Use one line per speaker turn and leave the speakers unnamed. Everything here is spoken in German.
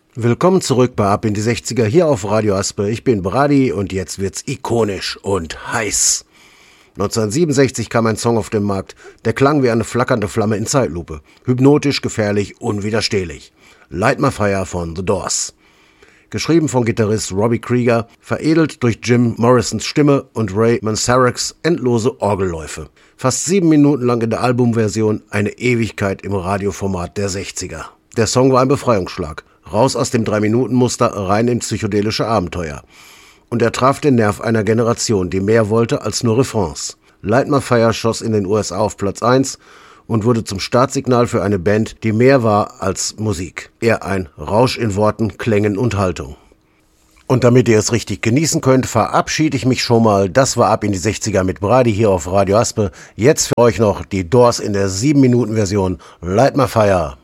Willkommen zurück bei Ab in die 60er hier auf Radio Aspe. Ich bin Brady und jetzt wird's ikonisch und heiß. 1967 kam ein Song auf den Markt, der klang wie eine flackernde Flamme in Zeitlupe. Hypnotisch, gefährlich, unwiderstehlich. Light My Fire von The Doors. Geschrieben von Gitarrist Robbie Krieger, veredelt durch Jim Morrisons Stimme und Ray Manzareks endlose Orgelläufe. Fast 7 Minuten lang in der Albumversion, eine Ewigkeit im Radioformat der 60er. Der Song war ein Befreiungsschlag. Raus aus dem 3-Minuten-Muster, rein in psychedelische Abenteuer. Und er traf den Nerv einer Generation, die mehr wollte als nur Refrains. Light My Fire schoss in den USA auf Platz 1 und wurde zum Startsignal für eine Band, die mehr war als Musik. Eher ein Rausch in Worten, Klängen und Haltung. Und damit ihr es richtig genießen könnt, verabschiede ich mich schon mal. Das war Ab in die 60er mit Brady hier auf Radio Aspe. Jetzt für euch noch die Doors in der 7-Minuten-Version Light My Fire.